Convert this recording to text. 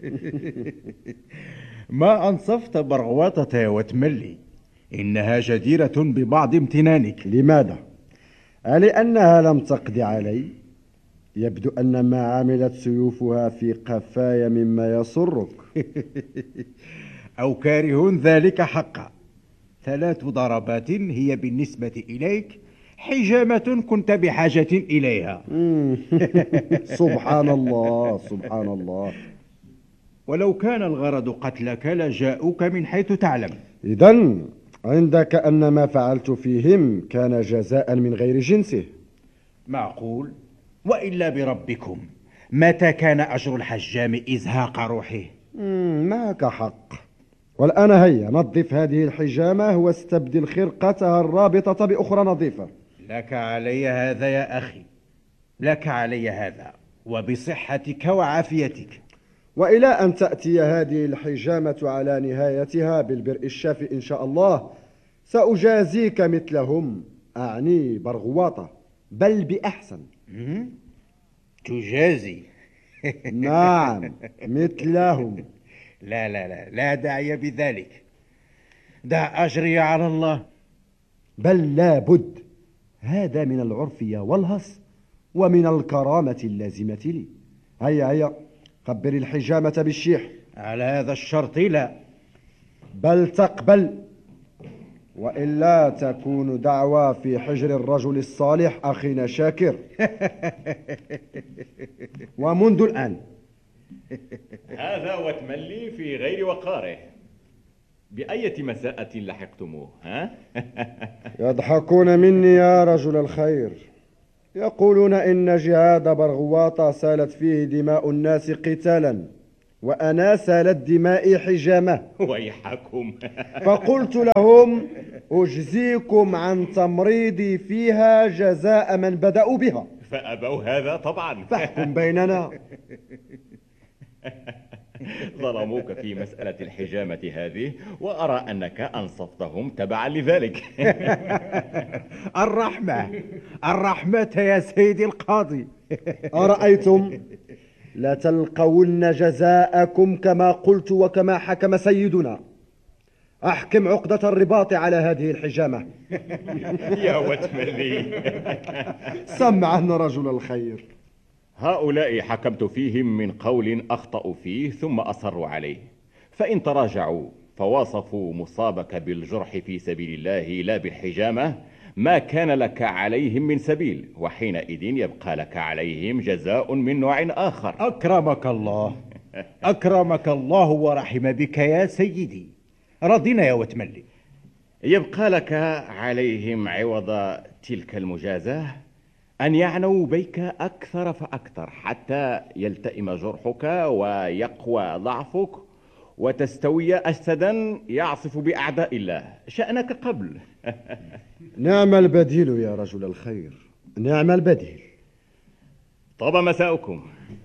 ما أنصفت برغواطة يا وتملي، إنها جديرة ببعض امتنانك. لماذا؟ ألأنها لم تقض علي؟ يبدو أن ما عملت سيوفها في قفاي مما يسرك. أو كارهون ذلك حقا. 3 ضربات هي بالنسبة إليك حجامة كنت بحاجة إليها. سبحان الله سبحان الله. ولو كان الغرض قتلك لجاءوك من حيث تعلم. إذن عندك أن ما فعلت فيهم كان جزاء من غير جنسه. معقول؟ وإلا بربكم، متى كان أجر الحجام إزهاق روحه؟ معك حق. والآن هيا نظف هذه الحجامة واستبدل خرقتها الرابطة بأخرى نظيفة. لك علي هذا يا أخي، لك علي هذا، وبصحتك وعافيتك. وإلى أن تأتي هذه الحجامة على نهايتها بالبرء الشافي إن شاء الله سأجازيك مثلهم، أعني برغواطة، بل بأحسن. تجازي؟ نعم مثلهم. لا لا لا، لا داعي بذلك، دع أجري على الله. بل لا بد، هذا من العرف يا والهص، ومن الكرامة اللازمة لي. هيا هيا قبل الحجامة بالشيح. على هذا الشرط لا. بل تقبل، وإلا تكون دعوة في حجر الرجل الصالح أخينا شاكر. ومنذ الآن. هذا وتملي في غير وقاره. بأية مساءة لحقتموه ها؟ يضحكون مني يا رجل الخير، يقولون إن جهاد برغواطة سالت فيه دماء الناس قتالا، وأنا سالت دمائي حجامة. ويحكم. فقلت لهم أجزيكم عن تمريضي فيها جزاء من بدأوا بها، فأبوا هذا طبعا. فاحكم بيننا. ظلموك في مسألة الحجامة هذه، وأرى أنك أنصفتهم تبعا لذلك. الرحمة يا سيدي القاضي. أرأيتم؟ لتلقون جزاءكم كما قلت وكما حكم سيدنا. أحكم عقدة الرباط على هذه الحجامة. يا وتملي. سمعا رجل الخير. هؤلاء حكمت فيهم من قول أخطأوا فيه ثم أصروا عليه، فإن تراجعوا فواصفوا مصابك بالجرح في سبيل الله لا بالحجامة ما كان لك عليهم من سبيل، وحينئذ يبقى لك عليهم جزاء من نوع آخر. أكرمك الله، أكرمك الله ورحم بك يا سيدي. رضينا يا وتملي. يبقى لك عليهم عوض تلك المجازاة أن يعنوا بك أكثر فأكثر حتى يلتئم جرحك ويقوى ضعفك وتستوي أسدا يعصف بأعداء الله شأنك قبل. نعم البديل يا رجل الخير، نعم البديل. طاب مساؤكم.